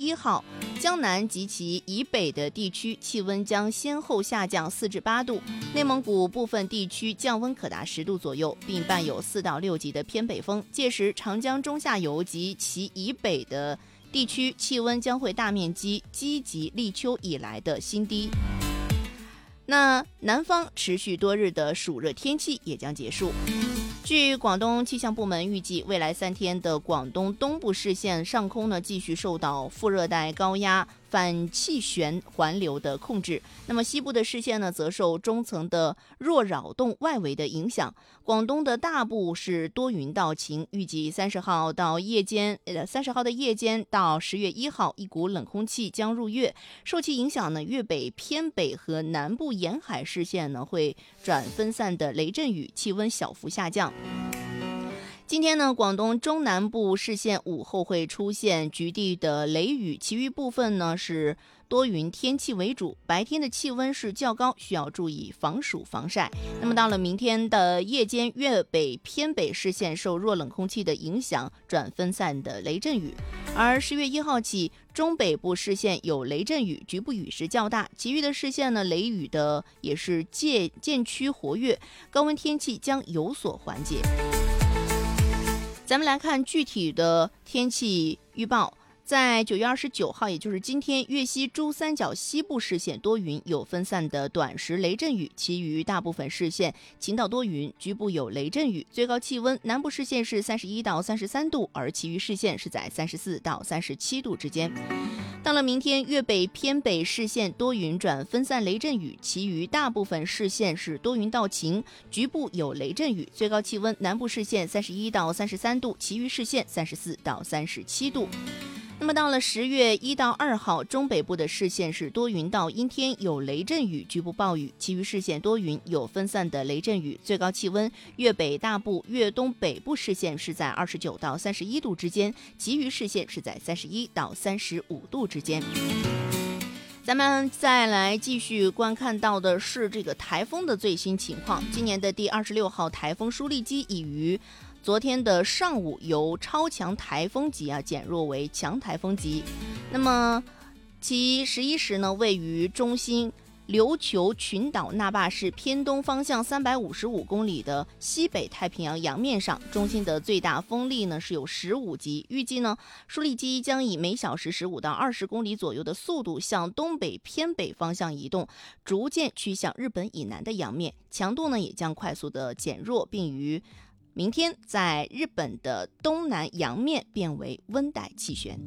1号，江南及其以北的地区气温将先后下降4至8度，内蒙古部分地区降温可达10度左右，并伴有4到6级的偏北风。届时，长江中下游及其以北的地区气温将会大面积击击立秋以来的新低。那南方持续多日的暑热天气也将结束。据广东气象部门预计，未来3天的广东东部视线上空呢，继续受到副热带高压反气旋环流的控制。那么西部的视线呢，则受中层的弱扰动外围的影响。广东的大部是多云到晴，预计30号的夜间到10月1号，一股冷空气将入粤，受其影响呢，粤北、偏北和南部沿海视线呢会转分散的雷阵雨，气温小幅下降。今天呢，广东中南部视线午后会出现局地的雷雨，其余部分呢是多云天气为主，白天的气温是较高，需要注意防暑防晒。那么到了明天的夜间，粤北偏北视线受弱冷空气的影响，转分散的雷阵雨。而10月1号起，中北部视线有雷阵雨，局部雨势较大，其余的视线呢，雷雨的也是渐趋活跃，高温天气将有所缓解。咱们来看具体的天气预报。在9月29号，也就是今天，粤西珠三角西部视线多云，有分散的短时雷阵雨，其余大部分视线晴到多云，局部有雷阵雨。最高气温，南部视线是31到33度，而其余视线是在34到37度之间。到了明天，粤北偏北视线多云转分散雷阵雨，其余大部分视线是多云到晴，局部有雷阵雨。最高气温，南部视线31到33度，其余视线34到37度。那么到了10月1到2号，中北部的视线是多云到阴天，有雷阵雨，局部暴雨，其余视线多云，有分散的雷阵雨。最高气温，粤北大部、粤东北部视线是在29到31度之间，其余视线是在31到35度之间。咱们再来继续观看到的是这个台风的最新情况。今年的第26号台风舒力基已于昨天的上午由超强台风级减弱为强台风级。那么其11时呢，位于中心琉球群岛那霸市偏东方向355公里的西北太平洋洋面上，中心的最大风力呢是有15级。预计呢，舒力基将以每小时15到20公里左右的速度向东北偏北方向移动，逐渐趋向日本以南的洋面，强度呢也将快速的减弱，并于明天在日本的东南洋面变为温带气旋。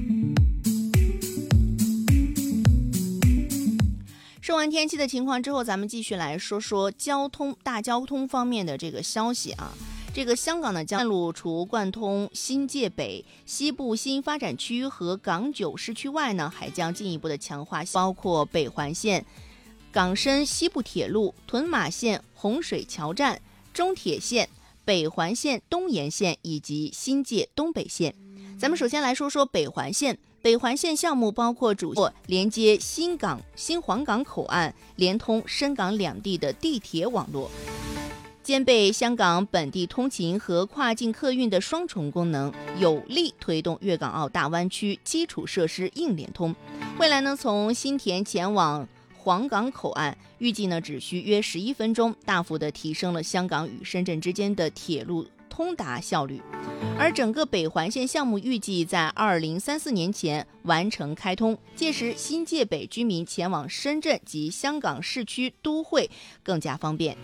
说完天气的情况之后，咱们继续来说说大交通方面的这个消息啊。这个香港的江路除贯通新界北、西部新发展区和港九市区外呢，还将进一步的强化包括北环线、港深西部铁路、屯马线、洪水桥站、中铁线、北环线、东延线以及新界东北线。咱们首先来说说北环线。北环线项目包括主连接新皇岗口岸，连通深港两地的地铁网络，兼备香港本地通勤和跨境客运的双重功能，有力推动粤港澳大湾区基础设施硬联通。未来呢，从新田前往皇岗口岸，预计呢只需约11分钟，大幅的提升了香港与深圳之间的铁路通达效率。而整个北环线项目预计在2034年前完成开通，届时新界北居民前往深圳及香港市区都会更加方便。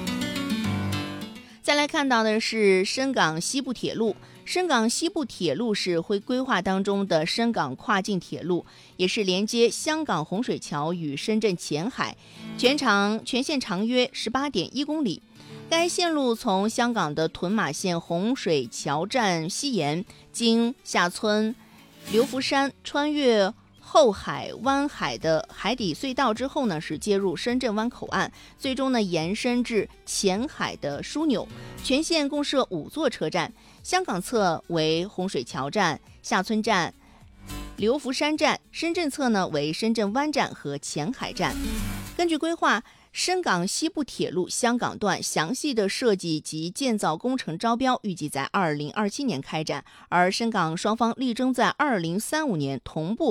再来看到的是深港西部铁路。深港西部铁路是规划当中的深港跨境铁路，也是连接香港洪水桥与深圳前海，全线长约18.1公里。该线路从香港的屯马线洪水桥站西延，经下村、流浮山，穿越后海湾海的海底隧道之后呢，是接入深圳湾口岸，最终呢延伸至前海的枢纽。全线共设5座车站，香港侧为洪水桥站、下村站、流浮山站，深圳侧呢为深圳湾站和前海站。根据规划，深港西部铁路香港段详细的设计及建造工程招标预计在2027年开展，而深港双方力争在2035年同步